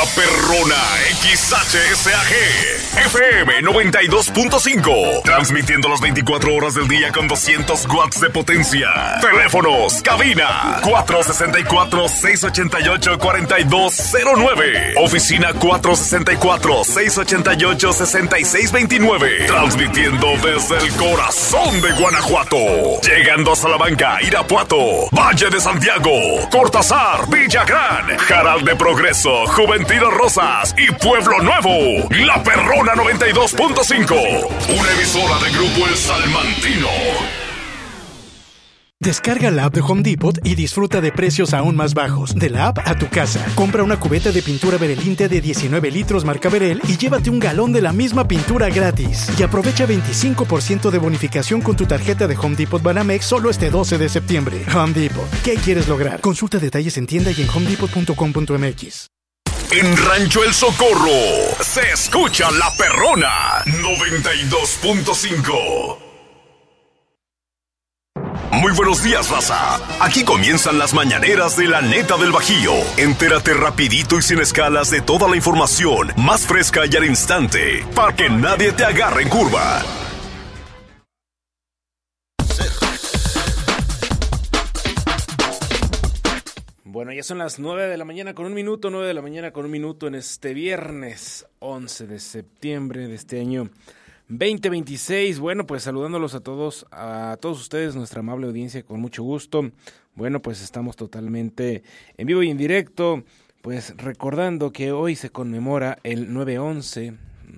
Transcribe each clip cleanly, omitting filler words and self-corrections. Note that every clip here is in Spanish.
Perrona XHSAG FM 92.5, transmitiendo las 24 horas del día con 200 watts de potencia. Teléfonos, cabina 464-688-4209, oficina 464-688-6629, transmitiendo desde el corazón de Guanajuato, llegando a Salamanca, Irapuato, Valle de Santiago, Cortázar, Villagrán, Jaral de Progreso, Juventino Rosas y Pueblo Nuevo. La Perrona 92.5, una emisora de Grupo El Salmantino. Descarga la app de Home Depot y disfruta de precios aún más bajos. De la app a tu casa. Compra una cubeta de pintura Berelinte de 19 litros marca Berel y llévate un galón de la misma pintura gratis. Y aprovecha 25% de bonificación con tu tarjeta de Home Depot Banamex solo este 12 de septiembre. Home Depot. ¿Qué quieres lograr? Consulta detalles en tienda y en homedepot.com.mx. En Rancho El Socorro se escucha La Perrona 92.5. Muy buenos días, raza. Aquí comienzan las mañaneras de La Neta del Bajío. Entérate rapidito y sin escalas de toda la información más fresca y al instante, para que nadie te agarre en curva. Bueno, ya son las 9 de la mañana con un minuto, 9 de la mañana con un minuto en este viernes 11 de septiembre de este año 2026. Bueno, pues saludándolos a todos ustedes, nuestra amable audiencia, con mucho gusto. Bueno, pues estamos totalmente en vivo y en directo, pues recordando que hoy se conmemora el 9/11,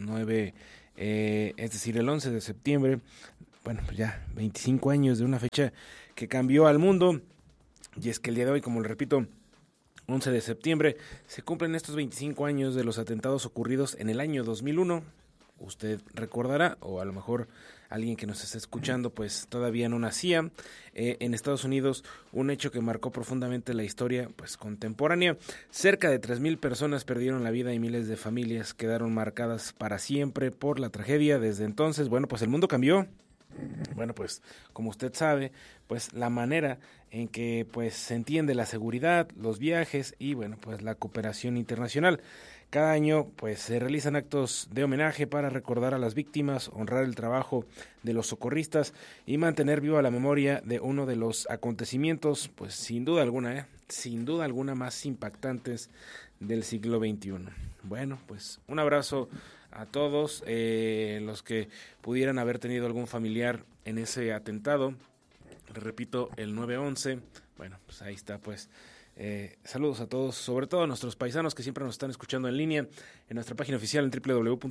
es decir, el 11 de septiembre. Bueno, pues ya 25 años de una fecha que cambió al mundo. Y es que el día de hoy, como le repito, 11 de septiembre, se cumplen estos 25 años de los atentados ocurridos en el año 2001. Usted recordará, o a lo mejor alguien que nos está escuchando, pues todavía no nacía, en Estados Unidos, un hecho que marcó profundamente la historia pues contemporánea. Cerca de 3,000 personas perdieron la vida y miles de familias quedaron marcadas para siempre por la tragedia. Desde entonces, bueno, pues el mundo cambió. Bueno, pues como usted sabe, pues la manera en que pues se entiende la seguridad, los viajes y bueno, pues la cooperación internacional. Cada año pues se realizan actos de homenaje para recordar a las víctimas, honrar el trabajo de los socorristas y mantener viva la memoria de uno de los acontecimientos pues sin duda alguna más impactantes del siglo XXI. Bueno, pues un abrazo a todos los que pudieran haber tenido algún familiar en ese atentado. Repito, el 9/11. Bueno, pues ahí está, pues. Saludos a todos, sobre todo a nuestros paisanos que siempre nos están escuchando en línea en nuestra página oficial en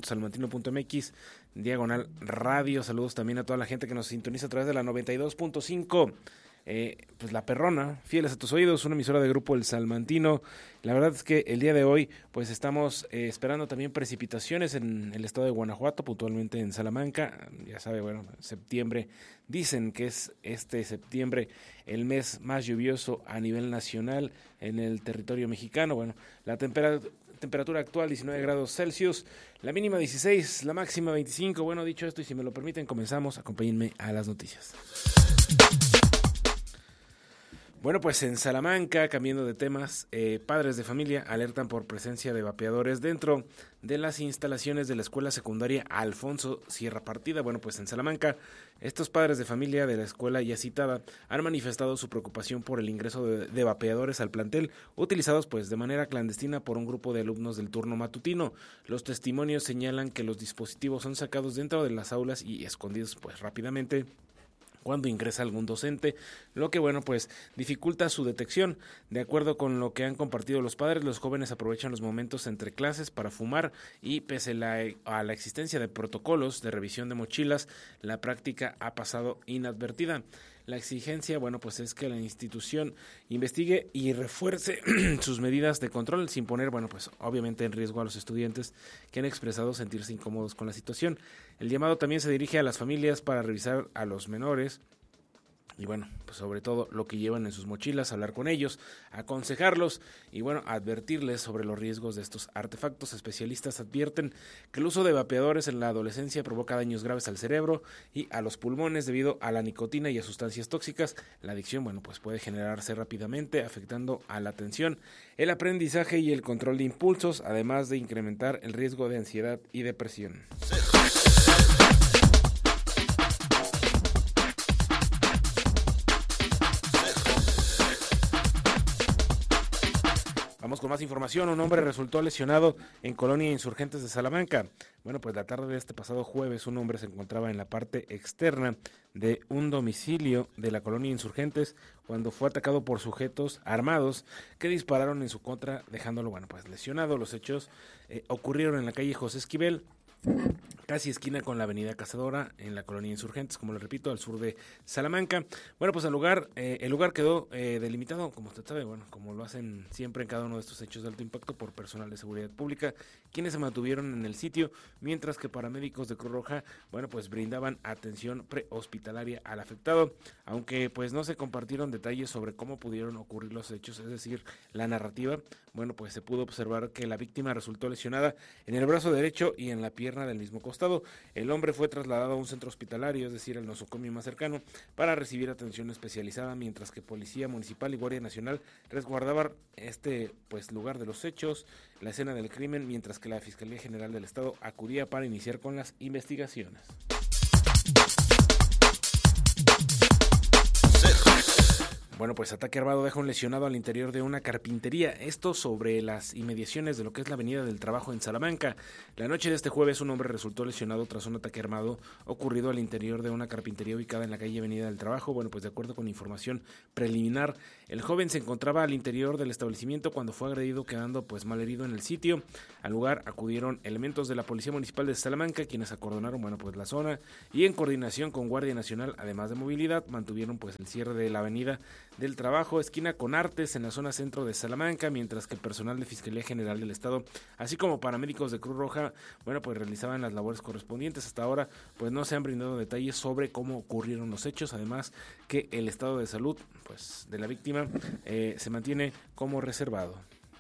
www.salmantino.mx/radio. Saludos también a toda la gente que nos sintoniza a través de la 92.5. Pues La Perrona, fieles a tus oídos, una emisora de Grupo El Salmantino. La verdad es que el día de hoy pues estamos esperando también precipitaciones en el estado de Guanajuato, puntualmente en Salamanca. Ya sabe, bueno, septiembre, dicen que es este septiembre el mes más lluvioso a nivel nacional en el territorio mexicano. Bueno, la temperatura actual 19 grados Celsius, la mínima 16, la máxima 25. Bueno, dicho esto y si me lo permiten, comenzamos. Acompáñenme a las noticias. Bueno, pues en Salamanca, cambiando de temas, padres de familia alertan por presencia de vapeadores dentro de las instalaciones de la escuela secundaria Alfonso Sierra Partida. Bueno, pues en Salamanca, estos padres de familia de la escuela ya citada han manifestado su preocupación por el ingreso de vapeadores al plantel, utilizados pues de manera clandestina por un grupo de alumnos del turno matutino. Los testimonios señalan que los dispositivos son sacados dentro de las aulas y escondidos pues rápidamente cuando ingresa algún docente, lo que bueno pues dificulta su detección. De acuerdo con lo que han compartido los padres, los jóvenes aprovechan los momentos entre clases para fumar y pese a la existencia de protocolos de revisión de mochilas, la práctica ha pasado inadvertida. La exigencia, bueno, pues es que la institución investigue y refuerce sus medidas de control sin poner, bueno, pues obviamente en riesgo a los estudiantes que han expresado sentirse incómodos con la situación. El llamado también se dirige a las familias para revisar a los menores Y bueno, pues sobre todo lo que llevan en sus mochilas, hablar con ellos, aconsejarlos y bueno, advertirles sobre los riesgos de estos artefactos. Especialistas advierten que el uso de vapeadores en la adolescencia provoca daños graves al cerebro y a los pulmones debido a la nicotina y a sustancias tóxicas. La adicción, bueno, pues puede generarse rápidamente, afectando a la atención, el aprendizaje y el control de impulsos, además de incrementar el riesgo de ansiedad y depresión. Vamos con más información. Un hombre resultó lesionado en Colonia Insurgentes de Salamanca. Bueno, pues la tarde de este pasado jueves, un hombre se encontraba en la parte externa de un domicilio de la Colonia Insurgentes cuando fue atacado por sujetos armados que dispararon en su contra, dejándolo, bueno, pues lesionado. Los hechos ocurrieron en la calle José Esquivel, casi esquina con la avenida Cazadora, en la Colonia Insurgentes, como les repito, al sur de Salamanca. Bueno, pues el lugar quedó delimitado, como usted sabe, bueno, como lo hacen siempre en cada uno de estos hechos de alto impacto, por personal de seguridad pública, quienes se mantuvieron en el sitio, mientras que paramédicos de Cruz Roja, bueno, pues brindaban atención prehospitalaria al afectado, aunque pues no se compartieron detalles sobre cómo pudieron ocurrir los hechos, es decir, la narrativa. Bueno, pues se pudo observar que la víctima resultó lesionada en el brazo derecho y en la pierna del mismo costado. El hombre fue trasladado a un centro hospitalario, es decir, al nosocomio más cercano, para recibir atención especializada, mientras que Policía Municipal y Guardia Nacional resguardaban lugar de los hechos, la escena del crimen, mientras que la Fiscalía General del Estado acudía para iniciar con las investigaciones. Bueno, pues ataque armado deja un lesionado al interior de una carpintería. Esto sobre las inmediaciones de lo que es la Avenida del Trabajo en Salamanca. La noche de este jueves, un hombre resultó lesionado tras un ataque armado ocurrido al interior de una carpintería ubicada en la calle Avenida del Trabajo. Bueno, pues de acuerdo con información preliminar, el joven se encontraba al interior del establecimiento cuando fue agredido, quedando pues malherido en el sitio. Al lugar acudieron elementos de la Policía Municipal de Salamanca, quienes acordonaron, bueno, pues la zona, y en coordinación con Guardia Nacional, además de movilidad, mantuvieron pues el cierre de la Avenida del Trabajo, esquina con Artes, en la zona centro de Salamanca, mientras que el personal de Fiscalía General del Estado, así como paramédicos de Cruz Roja, bueno, pues realizaban las labores correspondientes. Hasta ahora, pues no se han brindado detalles sobre cómo ocurrieron los hechos, además que el estado de salud, pues, de la víctima se mantiene como reservado.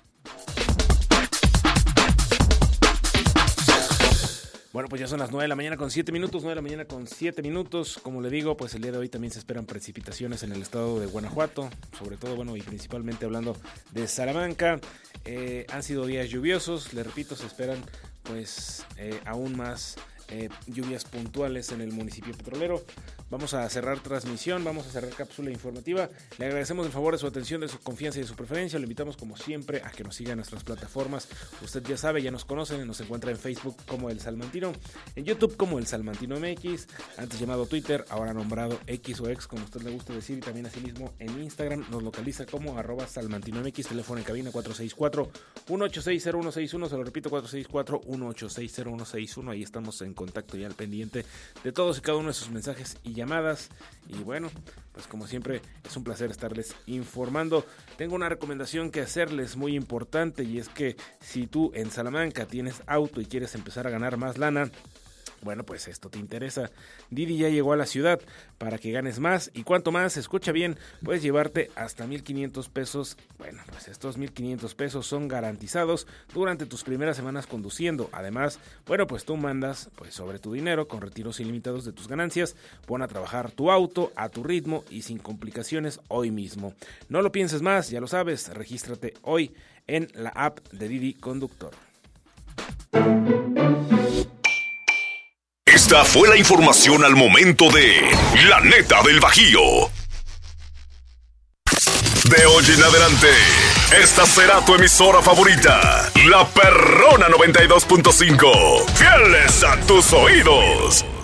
Bueno, pues ya son las 9 de la mañana con 7 minutos, como le digo, pues el día de hoy también se esperan precipitaciones en el estado de Guanajuato, sobre todo, bueno, y principalmente hablando de Salamanca. Han sido días lluviosos, le repito, se esperan pues aún más lluvias puntuales en el municipio petrolero. Vamos a cerrar transmisión, vamos a cerrar cápsula informativa. Le agradecemos el favor de su atención, de su confianza y de su preferencia. Lo invitamos como siempre a que nos siga en nuestras plataformas. Usted ya sabe, ya nos conocen, nos encuentra en Facebook como El Salmantino, en YouTube como El Salmantino MX, antes llamado Twitter, ahora nombrado X o X, como usted le guste decir, y también asimismo en Instagram nos localiza como @SalmantinoMX, teléfono en cabina 464-186-0161, se lo repito, 464-186-0161, ahí estamos en contacto ya al pendiente de todos y cada uno de sus mensajes y llamadas. Y bueno, pues como siempre es un placer estarles informando. Tengo una recomendación que hacerles muy importante, y es que si tú en Salamanca tienes auto y quieres empezar a ganar más lana, bueno, pues esto te interesa. Didi ya llegó a la ciudad para que ganes más, y cuanto más, escucha bien, puedes llevarte hasta 1,500 pesos. Bueno, pues estos 1,500 pesos son garantizados durante tus primeras semanas conduciendo. Además, bueno, pues tú mandas pues sobre tu dinero con retiros ilimitados de tus ganancias. Pon a trabajar tu auto a tu ritmo y sin complicaciones hoy mismo. No lo pienses más, ya lo sabes, regístrate hoy en la app de Didi Conductor. Esta fue la información al momento de La Neta del Bajío. De hoy en adelante, esta será tu emisora favorita, La Perrona 92.5. Fieles a tus oídos.